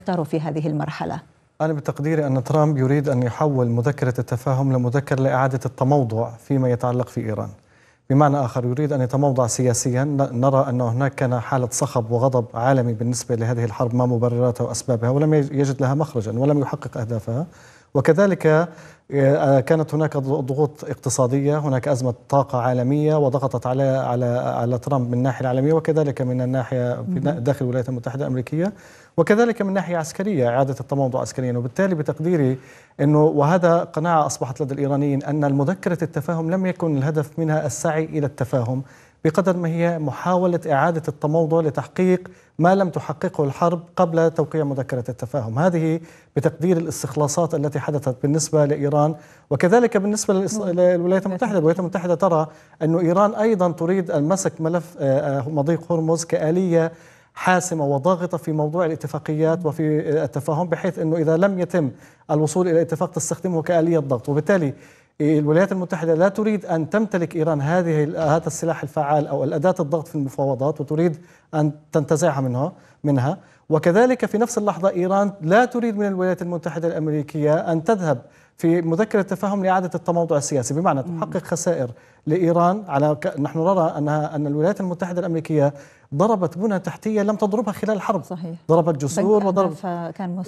اختاروا في هذه المرحلة؟ أنا بتقديري أن ترامب يريد أن يحول مذكرة التفاهم لمذكرة لإعادة التموضع فيما يتعلق في إيران. بمعنى آخر يريد أن يتموضع سياسيا. نرى أن هناك كان حالة صخب وغضب عالمي بالنسبة لهذه الحرب، ما مبرراتها وأسبابها، ولم يجد لها مخرجا ولم يحقق أهدافها. وكذلك كانت هناك ضغوط اقتصادية، هناك أزمة طاقة عالمية وضغطت على ترامب من الناحية العالمية، وكذلك من الناحية داخل الولايات المتحدة الأمريكية، وكذلك من ناحية عسكرية إعادة التموضع عسكريا. وبالتالي بتقديري أنه، وهذا قناعة أصبحت لدى الإيرانيين، أن المذكرة التفاهم لم يكن الهدف منها السعي إلى التفاهم بقدر ما هي محاولة إعادة التموضع لتحقيق ما لم تحققه الحرب قبل توقيع مذكرة التفاهم. هذه بتقدير الاستخلاصات التي حدثت بالنسبة لإيران، وكذلك بالنسبة للولايات المتحدة. الولايات المتحدة ترى أن إيران أيضا تريد المسك ملف مضيق هرمز كآلية حاسمة وضاغطة في موضوع الاتفاقيات وفي التفاهم، بحيث أنه إذا لم يتم الوصول إلى اتفاق تستخدمه كآلية ضغط. وبالتالي الولايات المتحدة لا تريد أن تمتلك إيران هذا السلاح الفعال أو الأداة الضغط في المفاوضات، وتريد أن تنتزعها منها. وكذلك في نفس اللحظة إيران لا تريد من الولايات المتحدة الأمريكية أن تذهب في مذكرة التفاهم لإعادة التموضع السياسي، بمعنى تحقق خسائر لإيران. نحن نرى أن الولايات المتحدة الأمريكية ضربت بنى تحتية لم تضربها خلال الحرب. صحيح. ضربت جسور وضرب كان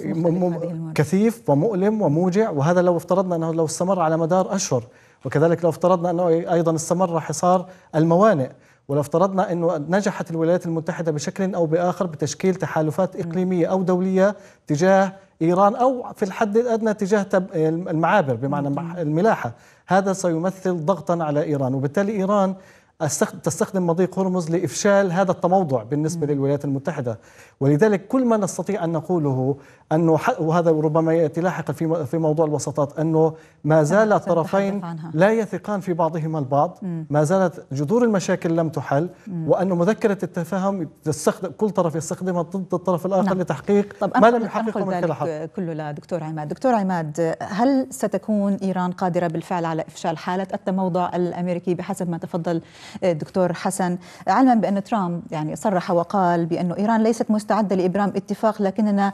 كثيف ومؤلم وموجع، وهذا لو افترضنا أنه لو استمر على مدار أشهر، وكذلك لو افترضنا أنه أيضا استمر حصار الموانئ، ولو افترضنا أنه نجحت الولايات المتحدة بشكل أو بآخر بتشكيل تحالفات إقليمية أو دولية تجاه إيران، أو في الحد الأدنى تجاه المعابر بمعنى الملاحة، هذا سيمثل ضغطا على إيران. وبالتالي إيران تستخدم مضيق هرمز لإفشال هذا التموضع بالنسبة للولايات المتحدة. ولذلك كل ما نستطيع أن نقوله أنه، وهذا ربما يأتي لاحقا في موضوع الوساطات، أنه ما زال الطرفين لا يثقان في بعضهما البعض، ما زالت جذور المشاكل لم تحل، وأنه مذكرة التفاهم كل طرف يستخدمها ضد الطرف الآخر لتحقيق ما لم يحققه من خلال الحرب. كله لدكتور عماد. دكتور عماد، هل ستكون إيران قادرة بالفعل على إفشال حالة التموضع الأمريكي بحسب ما تفضل دكتور حسن، علما بأن ترامب يعني صرح وقال بأن إيران ليست مستعدة لإبرام اتفاق، لكننا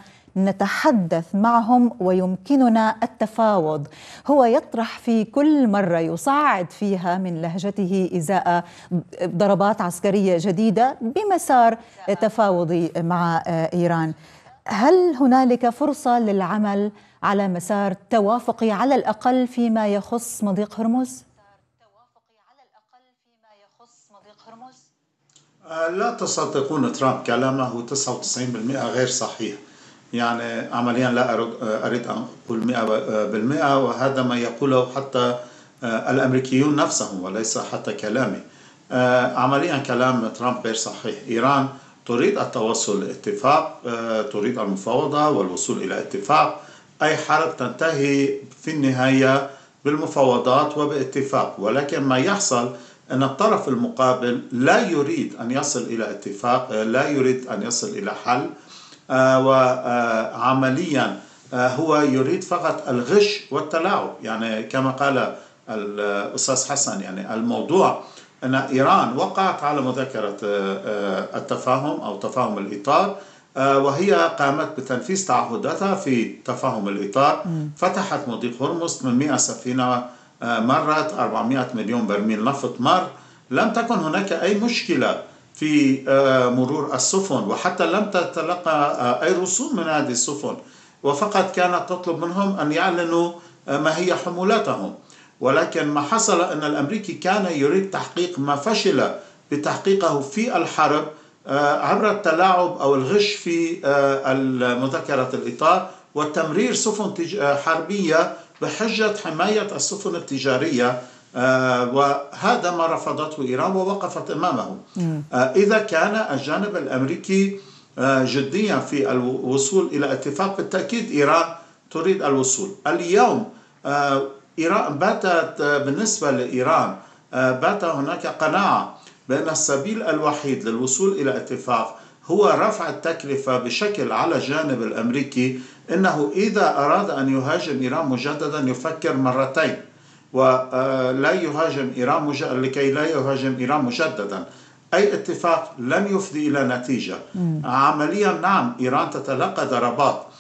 نتحدث معهم ويمكننا التفاوض. هو يطرح في كل مرة يصعد فيها من لهجته إزاء ضربات عسكرية جديدة بمسار تفاوضي مع إيران. هل هنالك فرصة للعمل على مسار توافقي على الأقل فيما يخص مضيق هرمز؟ لا تصدقون ترامب، كلامه 99% غير صحيح. يعني عمليا لا أريد أن أقول 100%، وهذا ما يقوله حتى الأمريكيون نفسهم وليس حتى كلامي. عمليا كلام ترامب غير صحيح. إيران تريد التوصل لاتفاق، تريد المفاوضة والوصول إلى اتفاق. أي حرب تنتهي في النهاية بالمفاوضات وباتفاق، ولكن ما يحصل أن الطرف المقابل لا يريد أن يصل إلى اتفاق، لا يريد أن يصل إلى حل، وعمليا هو يريد فقط الغش والتلاعب. يعني كما قال الأستاذ حسن، يعني الموضوع أن إيران وقعت على مذكرة التفاهم أو تفاهم الإطار، وهي قامت بتنفيذ تعهداتها في تفاهم الإطار. فتحت مضيق هرمز، 800 سفينة مرت، 400 مليون برميل نفط مر. لم تكن هناك أي مشكلة في مرور السفن، وحتى لم تتلقى أي رسوم من هذه السفن، وفقط كانت تطلب منهم أن يعلنوا ما هي حمولاتهم. ولكن ما حصل أن الأمريكي كان يريد تحقيق ما فشل بتحقيقه في الحرب عبر التلاعب أو الغش في مذكرة الإطار وتمرير سفن حربية بحجة حماية السفن التجارية، وهذا ما رفضته إيران ووقفت أمامه. إذا كان الجانب الأمريكي جديا في الوصول إلى اتفاق، بالتأكيد إيران تريد الوصول. اليوم إيران بالنسبة لإيران بات هناك قناعة بأن السبيل الوحيد للوصول إلى اتفاق هو رفع التكلفة بشكل على الجانب الأمريكي، إنه إذا أراد أن يهاجم إيران مجددا يفكر مرتين، ولا يهاجم إيران لكي لا يهاجم إيران مجددا. أي اتفاق لن يفضي إلى نتيجة. عمليا نعم، إيران تتلقى ضربات